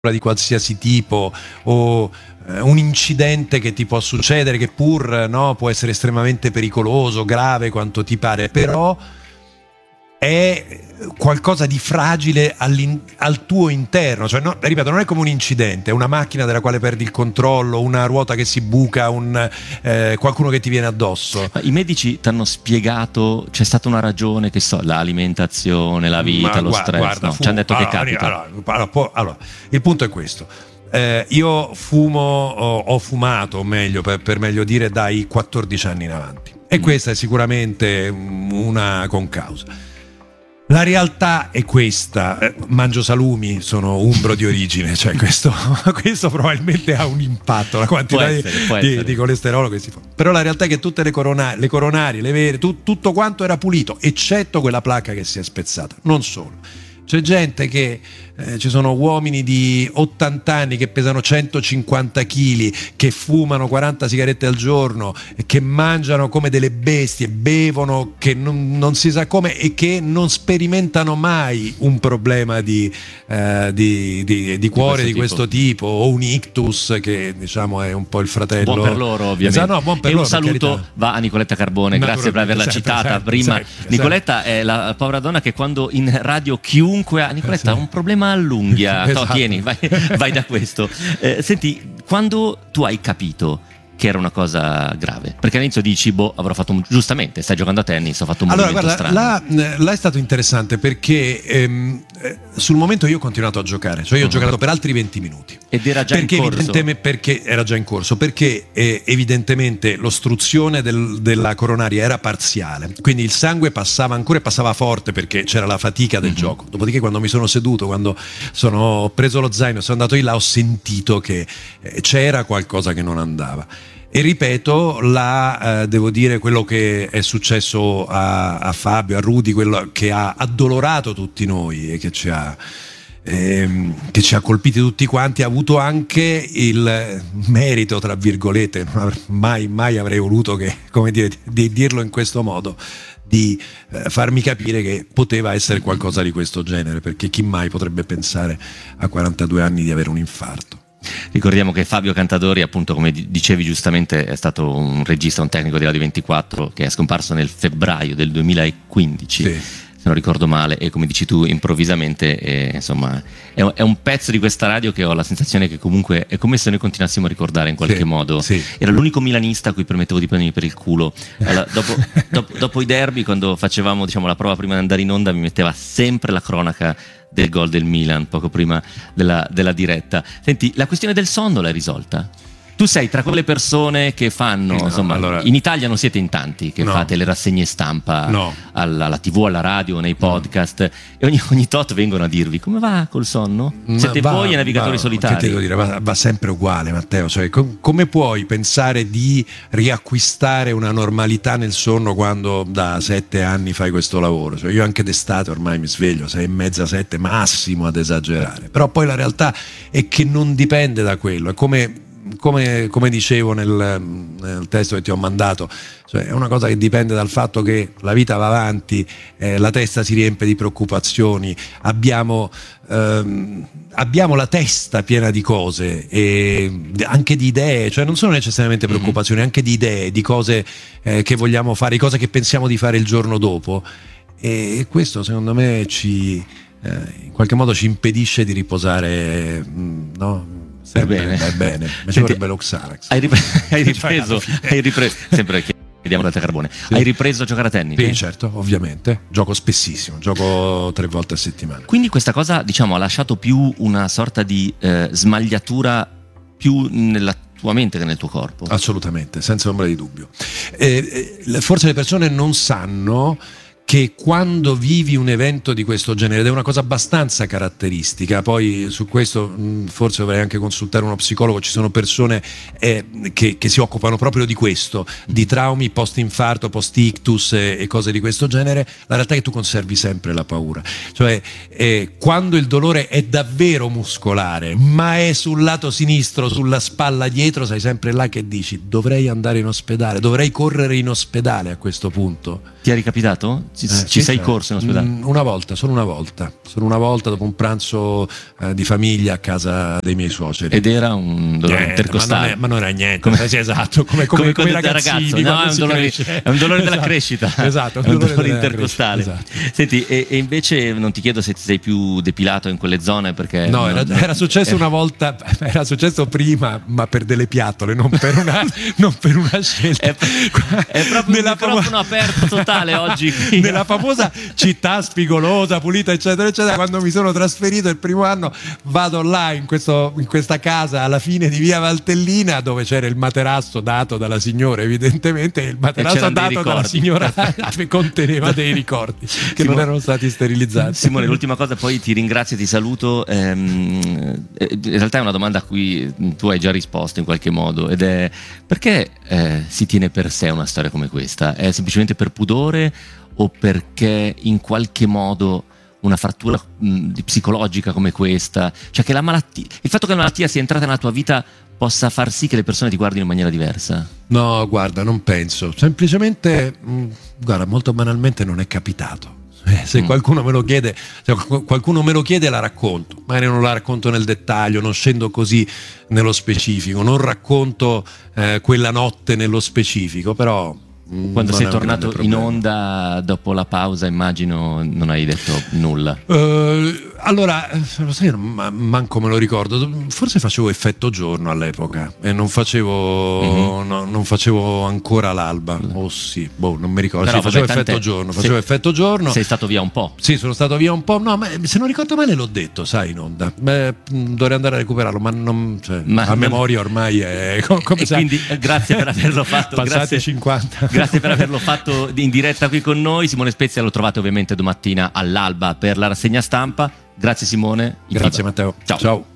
di qualsiasi tipo o un incidente che ti può succedere, che pur può essere estremamente pericoloso, grave quanto ti pare, però è qualcosa di fragile al tuo interno, cioè ripeto, non è come un incidente, è una macchina della quale perdi il controllo, una ruota che si buca, qualcuno che ti viene addosso. Ma i medici ti hanno spiegato, c'è stata una ragione, che l'alimentazione, la vita, lo stress, no? Ci hanno detto che capita. Allora, il punto è questo. Io ho fumato, meglio per meglio dire, dai 14 anni in avanti, e questa è sicuramente una concausa. La realtà è questa: mangio salumi, sono umbro di origine, cioè questo probabilmente ha un impatto, la quantità di colesterolo che si fa. Però la realtà è che tutte le coronarie, le vere, tutto quanto era pulito, eccetto quella placca che si è spezzata. Non solo. C'è gente che ci sono uomini di 80 anni che pesano 150 kg, che fumano 40 sigarette al giorno, che mangiano come delle bestie, bevono che non si sa come, e che non sperimentano mai un problema di cuore di questo tipo, o un ictus, che diciamo è un po' il fratello. Buon per loro, ovviamente. Buon per e loro, un saluto va a Nicoletta Carbone, grazie per averla citata prima. Nicoletta è la povera donna che quando in radio chiunque ha... Nicoletta ha un problema all'unghia, esatto. Tieni, vai da questo. Senti, quando tu hai capito che era una cosa grave, perché all'inizio dici avrò fatto giustamente, stai giocando a tennis, ho fatto un movimento strano. Là è stato interessante perché sul momento io ho continuato a giocare, cioè io ho giocato per altri 20 minuti ed era già in corso, perché era già in corso, perché evidentemente l'ostruzione della coronaria era parziale, quindi il sangue passava ancora e passava forte perché c'era la fatica del gioco. Dopodiché, quando mi sono seduto, quando ho preso lo zaino e sono andato in là, ho sentito che c'era qualcosa che non andava. E ripeto, devo dire, quello che è successo a Fabio, a Rudy, quello che ha addolorato tutti noi e che ci ha colpiti tutti quanti, ha avuto anche il merito, tra virgolette, mai avrei voluto di dirlo in questo modo, di farmi capire che poteva essere qualcosa di questo genere, perché chi mai potrebbe pensare a 42 anni di avere un infarto. Ricordiamo che Fabio Cantadori, appunto, come dicevi giustamente, è stato un regista, un tecnico di Radio 24 che è scomparso nel febbraio del 2015, sì, se non ricordo male, e come dici tu, improvvisamente, insomma, è un pezzo di questa radio che ho la sensazione che comunque è come se noi continuassimo a ricordare in qualche modo. Sì. Era l'unico milanista a cui permettevo di prendermi per il culo. Allora, dopo i derby, quando facevamo, diciamo, la prova prima di andare in onda, mi metteva sempre la cronaca del gol del Milan poco prima della diretta. Senti, la questione del sonno l'hai risolta? Tu sei tra quelle persone che fanno, insomma, allora, in Italia non siete in tanti che fate le rassegne stampa alla TV, alla radio, nei podcast, e ogni tot vengono a dirvi: come va col sonno? Siete voi i navigatori solitari? Che ti devo dire, va sempre uguale, Matteo, cioè, come puoi pensare di riacquistare una normalità nel sonno quando da 7 anni fai questo lavoro? Cioè, io anche d'estate ormai mi sveglio 6:30, 7 massimo, ad esagerare, però poi la realtà è che non dipende da quello, è come dicevo nel testo che ti ho mandato, cioè è una cosa che dipende dal fatto che la vita va avanti, la testa si riempie di preoccupazioni, abbiamo la testa piena di cose e anche di idee, cioè non sono necessariamente preoccupazioni, anche di idee, di cose che vogliamo fare, di cose che pensiamo di fare il giorno dopo, e questo secondo me in qualche modo ci impedisce di riposare, no? Bene. Ma ci vorrebbe lo Xanax. Hai ripreso sempre chiediamo da te Carbone. Sì. Hai ripreso a giocare a tennis? Sì, certo, ovviamente. Gioco spessissimo, gioco 3 volte a settimana. Quindi questa cosa, diciamo, ha lasciato più una sorta di smagliatura più nella tua mente che nel tuo corpo? Assolutamente, senza ombra di dubbio. Forse le persone non sanno che quando vivi un evento di questo genere, ed è una cosa abbastanza caratteristica, poi su questo forse dovrei anche consultare uno psicologo, ci sono persone che si occupano proprio di questo, di traumi post-infarto, post-ictus e cose di questo genere. La realtà è che tu conservi sempre la paura, cioè quando il dolore è davvero muscolare ma è sul lato sinistro, sulla spalla dietro, sei sempre là che dici: dovrei andare in ospedale, dovrei correre in ospedale a questo punto. Ti è ricapitato? Ci Sì, sei cioè, corso in ospedale? Solo una volta dopo un pranzo di famiglia a casa dei miei suoceri. Ed era un dolore intercostale. Ma non era niente, sì, esatto, come i ragazzini, no, è un dolore della esatto, crescita. Esatto, è un dolore intercostale. Esatto. Senti, e invece non ti chiedo se ti sei più depilato in quelle zone, perché no, era successo una volta, era successo prima, ma per delle piattole, non per una scelta. È proprio un microfono aperto totale oggi. Nella famosa città spigolosa, pulita, eccetera, eccetera. Quando mi sono trasferito il primo anno, vado là in questa casa alla fine di via Valtellina, dove c'era il materasso dato dalla signora, evidentemente, il materasso dato dalla signora conteneva dei ricordi che non erano stati sterilizzati. Simone, l'ultima cosa, poi ti ringrazio e ti saluto. In realtà è una domanda a cui tu hai già risposto in qualche modo, ed è: perché si tiene per sé una storia come questa? È semplicemente per pudore, o perché in qualche modo una frattura psicologica come questa, cioè che il fatto che la malattia sia entrata nella tua vita possa far sì che le persone ti guardino in maniera diversa? No, guarda, non penso. Semplicemente, guarda, molto banalmente non è capitato. Se qualcuno me lo chiede, la racconto. Magari non la racconto nel dettaglio, non scendo così nello specifico, non racconto quella notte nello specifico, però quando sei tornato in onda dopo la pausa, immagino non hai detto nulla. Allora, lo sai, manco me lo ricordo. Forse facevo effetto giorno all'epoca e non facevo ancora l'alba. Oh sì, non mi ricordo. Però, sì, facevo effetto giorno. Sei stato via un po'. Sì, sono stato via un po'. No, ma se non ricordo male l'ho detto, sai, in onda. Dovrei andare a recuperarlo, ma a memoria ormai è come sai. Quindi grazie per averlo fatto. Passati 50. Grazie per averlo fatto in diretta qui con noi. Simone Spezia lo trovate ovviamente domattina all'alba per la rassegna stampa. Grazie Simone. Grazie Matteo. Ciao. Ciao.